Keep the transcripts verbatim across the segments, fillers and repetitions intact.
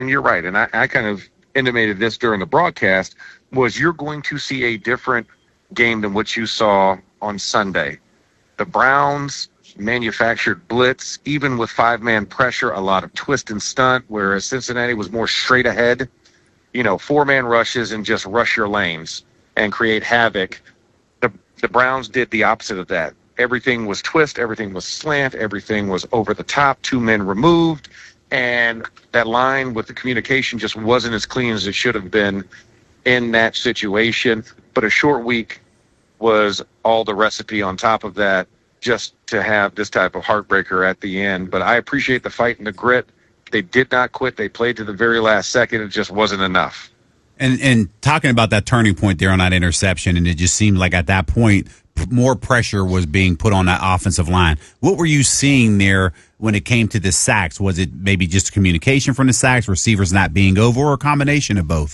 and you're right, and I, I kind of intimated this during the broadcast, was you're going to see a different game than what you saw on Sunday. The Browns manufactured blitz, even with five-man pressure, a lot of twist and stunt, whereas Cincinnati was more straight ahead, you know, four-man rushes and just rush your lanes and create havoc. The, the Browns did the opposite of that. Everything was twist, everything was slant, everything was over the top, two men removed, and that line with the communication just wasn't as clean as it should have been in that situation. But a short week was all the recipe on top of that, just to have this type of heartbreaker at the end. But I appreciate the fight and the grit. They did not quit. They played to the very last second. It just wasn't enough. And and talking about that turning point there on that interception, and it just seemed like at that point more pressure was being put on that offensive line. What were you seeing there when it came to the sacks? Was it maybe just communication from the sacks, receivers not being over, or a combination of both?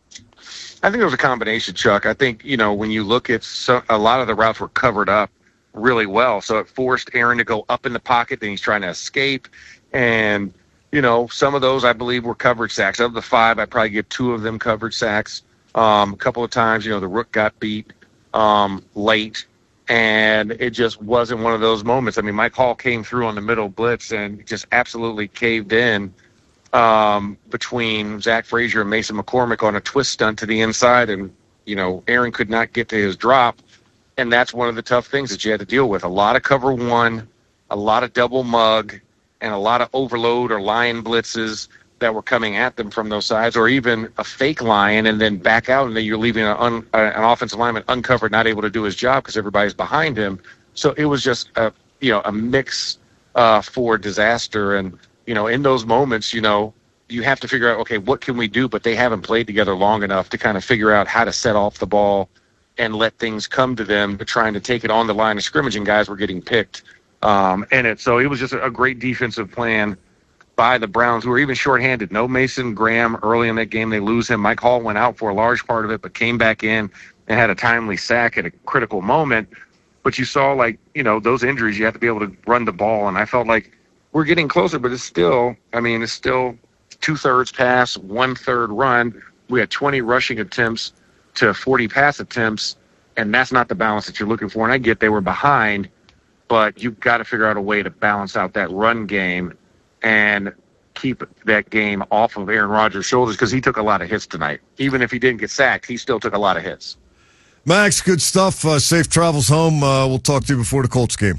I think it was a combination, Chuck. I think, you know, when you look at so, a lot of the routes were covered up really well, so it forced Aaron to go up in the pocket, then he's trying to escape, and you know, some of those I believe were coverage sacks. Of the five, I probably give two of them coverage sacks. Um, a couple of times, you know, the Rook got beat um, late, and it just wasn't one of those moments. I mean, Mike Hall came through on the middle blitz and just absolutely caved in um, between Zach Frazier and Mason McCormick on a twist stunt to the inside, and you know, Aaron could not get to his drop. And that's one of the tough things that you had to deal with. A lot of cover one, a lot of double mug, and a lot of overload or lion blitzes that were coming at them from those sides, or even a fake lion and then back out, and then you're leaving an, un, an offensive lineman uncovered, not able to do his job because everybody's behind him. So it was just a, you know, a mix uh, for disaster. And, you know, in those moments, you know, you have to figure out, okay, what can we do? But they haven't played together long enough to kind of figure out how to set off the ball and let things come to them, but trying to take it on the line of scrimmage, and guys were getting picked um, in it. So it was just a great defensive plan by the Browns, who were even shorthanded. No Mason Graham early in that game. They lose him. Mike Hall went out for a large part of it, but came back in and had a timely sack at a critical moment. But you saw, like, you know, those injuries, you have to be able to run the ball. And I felt like we're getting closer, but it's still, I mean, it's still two-thirds pass, one-third run. We had twenty rushing attempts to forty pass attempts, and that's not the balance that you're looking for. And I get they were behind, but you've got to figure out a way to balance out that run game and keep that game off of Aaron Rodgers' shoulders, because he took a lot of hits tonight. Even if he didn't get sacked, he still took a lot of hits. Max, good stuff. Uh, safe travels home. Uh, we'll talk to you before the Colts game.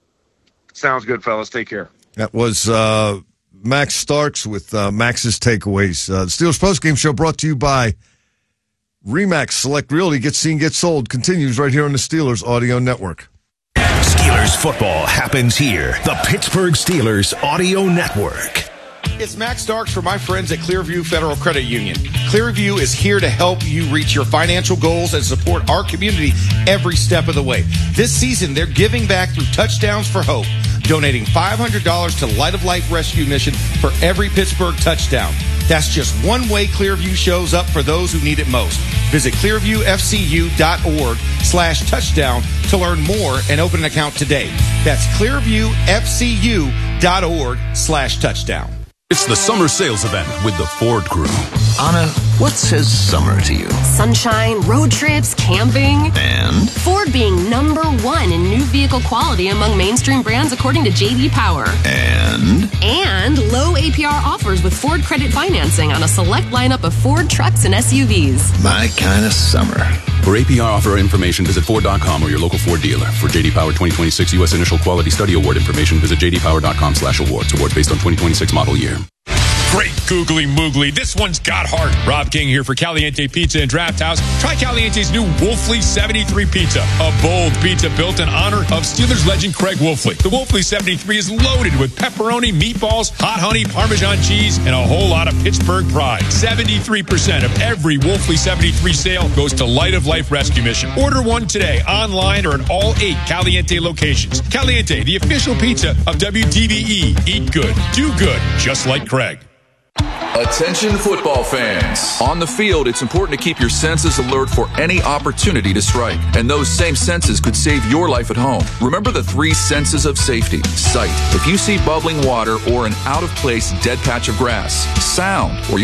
Sounds good, fellas. Take care. That was uh, Max Starks with uh, Max's Takeaways. Uh, the Steelers postgame show brought to you by RE/MAX Select Realty. Get seen, get sold. Continues right here on the Steelers Audio Network. Steelers football happens here. The Pittsburgh Steelers Audio Network. It's Max Starks for my friends at Clearview Federal Credit Union. Clearview is here to help you reach your financial goals and support our community every step of the way. This season, they're giving back through Touchdowns for Hope, donating five hundred dollars to Light of Life Rescue Mission for every Pittsburgh touchdown. That's just one way Clearview shows up for those who need it most. Visit clearviewfcu.org slash touchdown to learn more and open an account today. That's clearviewfcu.org slash touchdown. It's the summer sales event with the Ford Crew. Anna, what says summer to you? Sunshine, road trips, camping. And? Ford being number one in new vehicle quality among mainstream brands according to J D Power. And? And low A P R offers with Ford credit financing on a select lineup of Ford trucks and S U Vs. My kind of summer. For A P R offer information, visit Ford dot com or your local Ford dealer. For J D Power twenty twenty-six U S Initial Quality Study Award information, visit j d power dot com slash awards. Awards based on twenty twenty-six model year. Great googly moogly. This one's got heart. Rob King here for Caliente Pizza and Draft House. Try Caliente's new Wolfley seventy-three Pizza, a bold pizza built in honor of Steelers legend Craig Wolfley. The Wolfley seventy-three is loaded with pepperoni, meatballs, hot honey, Parmesan cheese, and a whole lot of Pittsburgh pride. seventy-three percent of every Wolfley seventy-three sale goes to Light of Life Rescue Mission. Order one today, online or at all eight Caliente locations. Caliente, the official pizza of W D B E. Eat good, do good, just like Craig. Attention football fans. On the field, it's important to keep your senses alert for any opportunity to strike. And those same senses could save your life at home. Remember the three senses of safety. Sight. If you see bubbling water or an out-of-place dead patch of grass. Sound. Or you